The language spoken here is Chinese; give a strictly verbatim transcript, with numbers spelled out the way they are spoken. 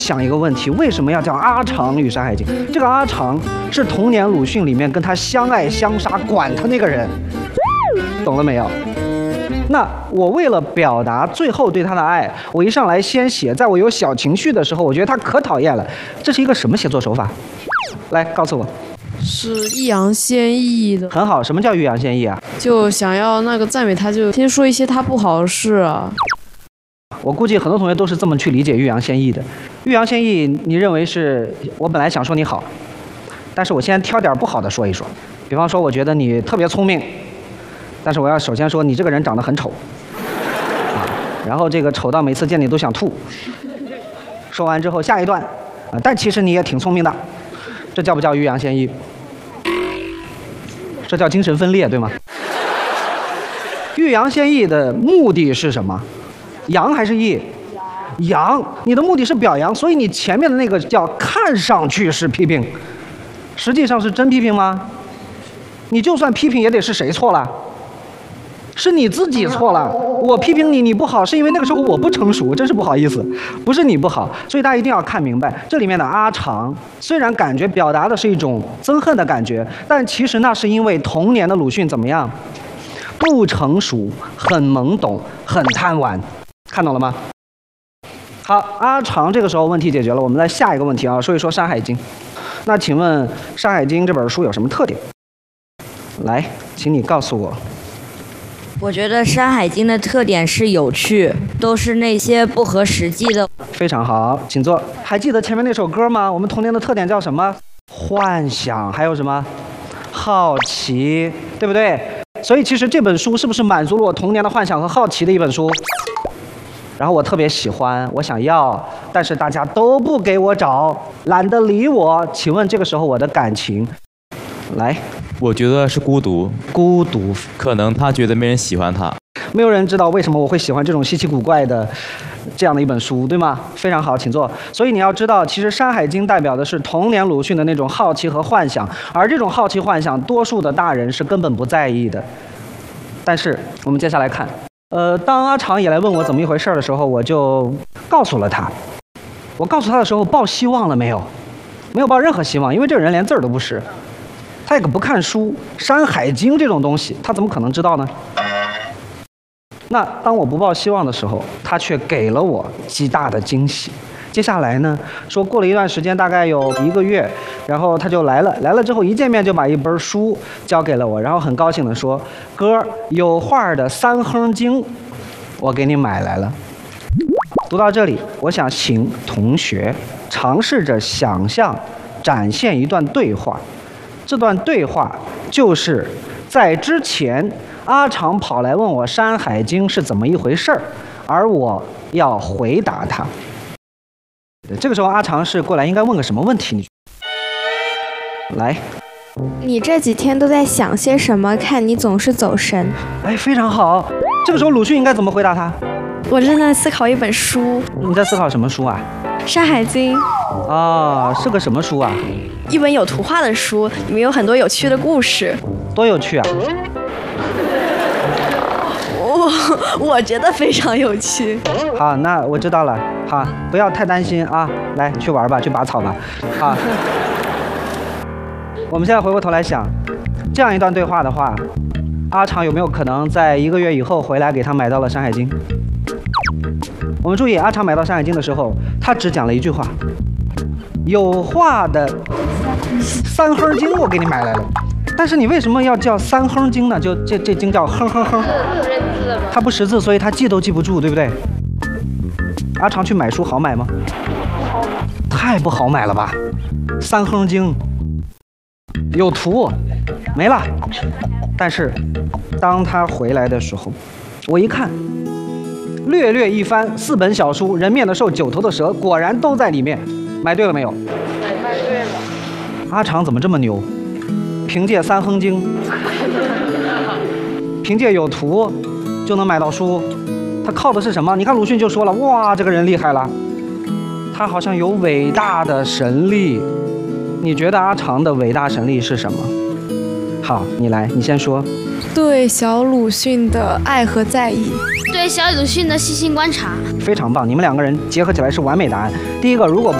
想一个问题，为什么要叫阿长与山海经？这个阿长是童年鲁迅里面跟他相爱相杀、管他那个人，懂了没有？那我为了表达最后对他的爱，我一上来先写，在我有小情绪的时候，我觉得他可讨厌了。这是一个什么写作手法？来告诉我。 是易烊千玺的。 很好，什么叫欲扬先抑啊？ 就想要那个赞美他，就先说一些他不好的事啊。 我估计很多同学都是这么去理解欲扬先抑的。欲扬先抑，你认为是我本来想说你好，但是我先挑点不好的说一说。比方说，我觉得你特别聪明，但是我要首先说你这个人长得很丑，啊，然后这个丑到每次见你都想吐。说完之后，下一段，啊，但其实你也挺聪明的，这叫不叫欲扬先抑？这叫精神分裂，对吗？欲扬先抑的目的是什么？扬还是抑？扬，你的目的是表扬，所以你前面的那个叫看上去是批评，实际上是真批评吗？你就算批评也得是谁错了？是你自己错了。我批评你，你不好，是因为那个时候我不成熟，真是不好意思，不是你不好。所以大家一定要看明白，这里面的阿长虽然感觉表达的是一种憎恨的感觉，但其实那是因为童年的鲁迅怎么样？不成熟，很懵懂，很贪玩。看懂了吗？好，阿长这个时候问题解决了，我们来下一个问题啊，说一说《山海经》。那请问《山海经》这本书有什么特点？来，请你告诉我。 我觉得《山海经》的特点是有趣，都是那些不合实际的。 非常好，请坐。还记得前面那首歌吗？我们童年的特点叫什么？幻想，还有什么？好奇，对不对？所以其实这本书是不是满足了我童年的幻想和好奇的一本书？然后我特别喜欢，我想要，但是大家都不给我找，懒得理我。请问这个时候我的感情，来， 我觉得是孤独， 孤独， 可能他觉得没人喜欢他。 没有人知道为什么我会喜欢这种稀奇古怪的这样的一本书，对吗？非常好，请坐。所以你要知道，其实《山海经》代表的是童年鲁迅的那种好奇和幻想，而这种好奇幻想，多数的大人是根本不在意的。但是我们接下来看，呃，当阿长也来问我怎么一回事的时候，我就告诉了他。我告诉他的时候，抱希望了没有？没有抱任何希望，因为这个人连字儿都不识，他也不看书，《山海经》这种东西，他怎么可能知道呢？那当我不抱希望的时候，他却给了我极大的惊喜。接下来呢，说过了一段时间，大概有一个月，然后他就来了。来了之后一见面就把一本书交给了我，然后很高兴地说：“哥，有画的《三亨经》，我给你买来了。”读到这里，我想请同学尝试着想象，展现一段对话。这段对话就是在之前。阿长跑来问我《山海经》是怎么一回事儿，而我要回答他。这个时候阿长是过来应该问个什么问题？你来， 你这几天都在想些什么？看你总是走神。 哎，非常好。这个时候鲁迅应该怎么回答他？ 我正在思考一本书。 你在思考什么书啊？ 《山海经》。 啊，是个什么书啊？ 一本有图画的书，里面有很多有趣的故事。 多有趣啊！ 我我觉得非常有趣。 好，那我知道了。好，不要太担心啊，来去玩吧，去拔草吧。好，我们现在回过头来想，这样一段对话的话，阿长有没有可能在一个月以后回来给他买到了《山海经》？我们注意，阿长买到《山海经》的时候，他只讲了一句话：“有画的《三亨经》，我给你买来了。”但是你为什么要叫《三亨经》呢？就这这经叫哼哼哼，他不识字，所以他记都记不住，对不对？阿长去买书好买吗？太不好买了吧！《三亨经》有图，没了。但是当他回来的时候，我一看，略略一翻，四本小书，人面的兽，九头的蛇，果然都在里面。买对了没有？ 买对了。 阿长怎么这么牛？凭借《三亨经》，凭借有图就能买到书，他靠的是什么？你看鲁迅就说了，哇，这个人厉害了，他好像有伟大的神力。你觉得阿长的伟大神力是什么？好，你来，你先说。 对小鲁迅的爱和在意。 对对小鲁迅的细心观察。 非常棒，你们两个人结合起来是完美答案。第一个，如果不